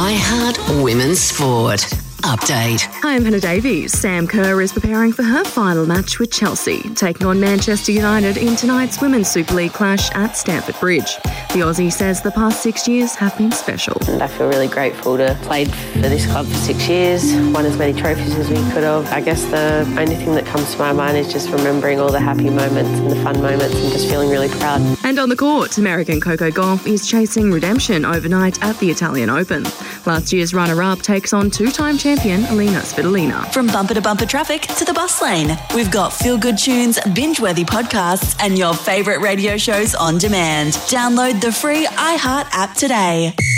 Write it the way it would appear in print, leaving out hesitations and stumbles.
iHeart Women's Sport. Update. Hi, I'm Hannah Davies. Sam Kerr is preparing for her final match with Chelsea, taking on Manchester United in tonight's Women's Super League clash at Stamford Bridge. The Aussie says the past 6 years have been special. And I feel really grateful to have played for this club for 6 years, won as many trophies as we could have. I guess the only thing that comes to my mind is just remembering all the happy moments and the fun moments and just feeling really proud. And on the court, American Coco Gauff is chasing redemption overnight at the Italian Open. Last year's runner-up takes on two-time champion Alina Svitolina. From bumper to bumper traffic to the bus lane, we've got feel-good tunes, binge-worthy podcasts and your favourite radio shows on demand. Download the free iHeart app today.